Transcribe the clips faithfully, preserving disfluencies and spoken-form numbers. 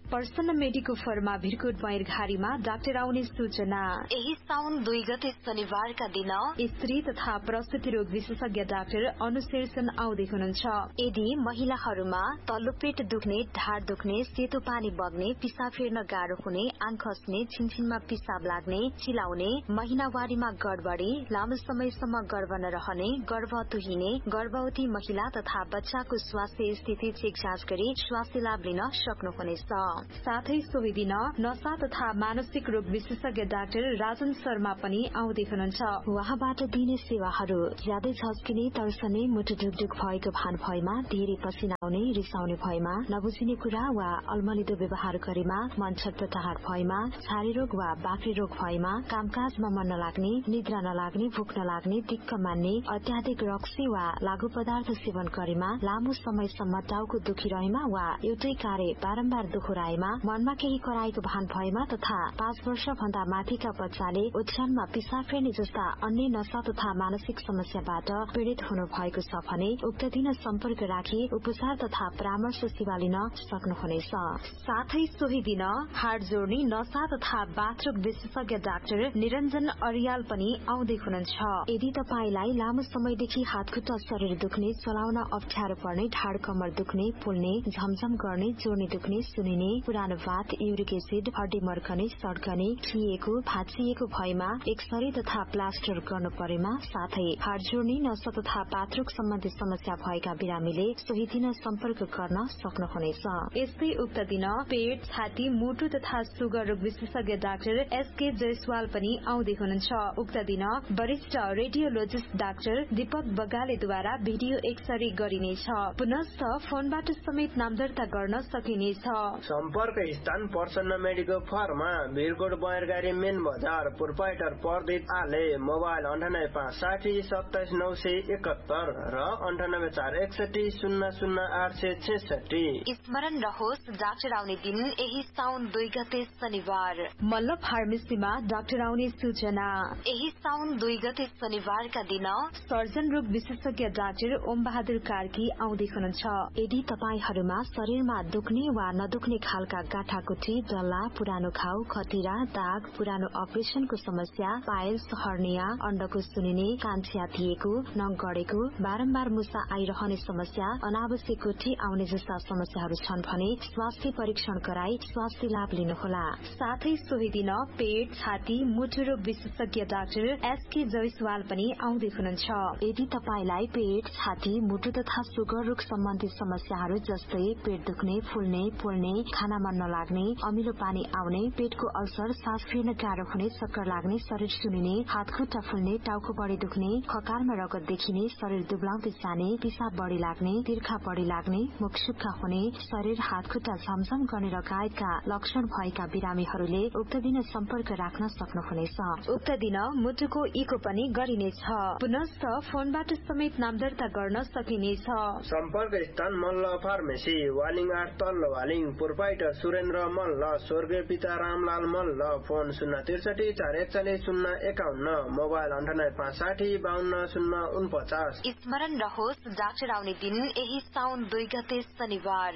प्रसन्न medico pharma Bhirkot बैरघारीमा doctor आउने सूचना। यही साउन दुई गते शनिबारका दिन स्त्री तथा प्रसूति रोग विशेषज्ञ डाक्टर अनुशेषन आउँदै हुनुहुन्छ। यदि महिलाहरूमा तल्लो पेट दुख्ने, ढाड दुख्ने, सेतो पानी बग्ने, पिसाब फेर्न गाह्रो हुने, आँख खस्ने, छिनछिनमा पिसाब लाग्ने, चिलाउने, महिनावारीमा गडबडी, लामो समयसम्म गर्भ नरहने, गर्भ तुहिने, गर्भवती महिला तथा बच्चाको स्वास्थ्य स्थिति चेक जाँच गरी स्वास्थ्य लाभ लिन सक्नुहुनेछ। साथै सोही दिन नशा तथा मानसिक रोग विशेषज्ञ डाक्टर राजन शर्मा पनि आउँदै हुनुहुन्छ। उहाँबाट दिने सेवाहरू ज्यादै झस्किने, तर्सने, मुटु ढुकढुक भएको भान भएमा, धेरै पसिना आउने, रिसाउने भएमा, नबुझिने कुरा वा अल्मलिदो व्यवहार गरेमा, मन छटपटाहट भएमा, छारे रोग वा बाक्रे रोग भएमा, कामकाजमा मन नलाग्ने, निद्रा नलाग्ने, भूख नलाग्ने, दिक्क मान्ने, अत्याधिक रक्सी वा लागू पदार्थ सेवन गरेमा, लामो समयसम्म टाउको दुखिरहेमा वा एउटै कार्य बारम्बार दोहोऱ्याएमा, मनमा केही कराएको भान भएमा तथा पाँच वर्ष भन्दा माथिका बच्चाले ओछ्यानमा पिसाब फेर्ने जस्ता अन्य नशा तथा मानसिक समस्याबाट पीड़ित हुनु भएको छ भने उक्त दिन सम्पर्क राखी उपचार तथा परामर्श सेवा लिन सक्नुहुनेछ। साथै सोही दिन हाड जोड्ने, नशा तथा बाथरोग विशेषज्ञ डाक्टर निरञ्जन अरियाल पनि आउँदै हुनुहुन्छ। यदि तपाईलाई लामो समयदेखि हात खुट्टा शरीर दुख्ने, चलाउन अप्ठ्यारो पर्ने, ढाड कमर दुख्ने, फुल्ने, झमझम गर्ने, जोड्ने दुख्ने, सुनिने, पुरानो भात, युरिक एसिड, हड्डी मर्कने, सड्कने, खिएको, भाँचिएको भएमा एक्सरे तथा प्लास्टर गर्नु परेमा, साथै हाड जोड्ने, नशा तथा बाथरोग सम्बन्धी समस्या भएका बिरामीले सोही दिन सम्पर्क गर्न सक्नुहुनेछ। यस्तै उक्त दिन पेट, छाती, मुटु तथा सुगर रोग विशेषज्ञ डाक्टर एसके जयसवाल पनि आउँदै हुनुहुन्छ। उक्त दिन वरिष्ठ radiologist doctor Deepak बगालेद्वारा video x-ray गरिनेछ। पुनश्च फोनबाट समेत नाम दर्ता गर्न सकिनेछ। सम्पर्क स्थान प्रसन्न मेडिकल फर्मा भिरकोट बैरगारी मेन बजार प्रोपाइटर प्रदीप आले। मोबाइल अन्ठानब्बे पाँच साठी सत्ताइस नौ सय एकहत्तर र अन्ठानब्बे चार एकसठी शून्य शून्य आठ सय छेसठी। स्मरण रहोस्, डाक्टर आउने दिन यही साउन दुई गते शनिबार। मल्ल फार्मेसीमा डाक्टर आउने सूचना। यही साउन दुई गते शनिबारका दिन सर्जन रोग विशेषज्ञ डाक्टर ओम बहादुर कार्की आउँदै हुनुहुन्छ। यदि तपाईहरूमा शरीरमा दुख्ने वा नदुख्ने खालका गाँठाकुठी, डल्ला, पुरानो घाउ, खतिरा, दाग, पुरानो अपरेशनको समस्या, पाइल्स, हर्निया, अण्डको सुनिने, कान च्यातिएको, नङ गडेको, बारम्बार मुसा आइरहने समस्या, अनावश्यक गुठी आउने जस्ता समस्याहरू छन् भने स्वास्थ्य परीक्षण गराई स्वास्थ्य लाभ लिनुहोला। साथै सोही दिन पेट, छाती, मुटु रोग विशेषज्ञ डाक्टर एसके जयसवाल पनि आउँदै हुनुहुन्छ। यदि तपाईलाई पेट, छाती, मुटु तथा सुगर रोग सम्बन्धी समस्याहरू जस्तै पेट दुख्ने, फुल्ने, पोल्ने, खाना मन नलाग्ने, अमिलो पानी आउने, पेटको अल्सर, सास फेर्न गाह्रो हुने, चक्कर लाग्ने, शरीर सुनिने, हात खुट्टा फुल्ने, टाउको बढी दुख्ने, खकारमा रगत देखिने, शरीर दुब्लाउँदै जाने, पिसाब बढी लाग्ने, तिर्खा बढी लाग्ने, मुख सुक्खा हुने, शरीर हात खुट्टा झमझम गर्ने लगायतका लक्षण भएका बिरामीहरूले उक्त दिन सम्पर्क राख्न सक्नुहुनेछ। उक्त दिन मुटुको इको पनि गरिनेछ। पुनश्च फोनबाट समेत नाम दर्ता गर्न सकिनेछ। सम्पर्क स्थान मल्ल फार्मेसी वालिङ आठ तल्लो वालिङ प्रोपाइटर सुरेन्द्र मल्ल स्वर्गीय पिता रामलाल मल्ल। फोन शून्य त्रिसठी चार एकचालिस शून्य एकाउन्न। मोबाइल अन्ठानब्बे पाँच साठी बाहन्न शून्य उनपचास। स्मरण रहोस्, डाक्टर आउने दिन यही साउन दुई गते शनिबार।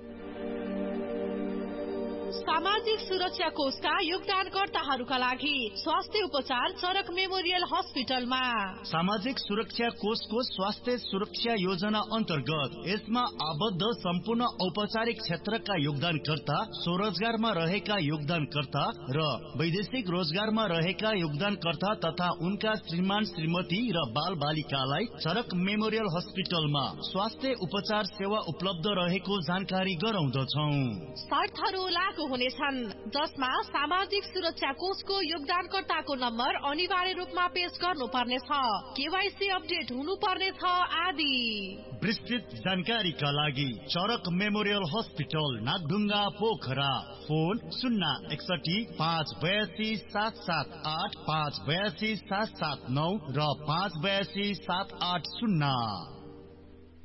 सामाजिक सुरक्षा कोषका योगदानकर्ताहरूका लागि स्वास्थ्य उपचार चरक मेमोरियल हस्पिटलमा। सामाजिक सुरक्षा कोषको स्वास्थ्य सुरक्षा योजना अन्तर्गत यसमा आबद्ध सम्पूर्ण औपचारिक क्षेत्रका योगदानकर्ता, स्वरोजगारमा रहेका योगदानकर्ता र वैदेशिक रोजगारमा रहेका योगदानकर्ता तथा उनका श्रीमान श्रीमती र बाल बालिकालाई चरक मेमोरियल हस्पिटलमा स्वास्थ्य उपचार सेवा उपलब्ध रहेको जानकारी गराउँदछौं। शर्तहरू लागू हुनेछन्, जसमा सामाजिक सुरक्षा कोषको योगदानकर्ताको नम्बर अनिवार्य रूपमा पेश गर्नुपर्नेछ, केवाईसी अपडेट हुनुपर्नेछ आदि। विस्तृत जानकारीका लागि चरक memorial hospital Nagdhunga Pokhara. Phone शून्य एकसठी पाँच बयासी सात सात आठ, पाँच बयासी सात सात नौ र पाँच बयासी सात आठ शून्य।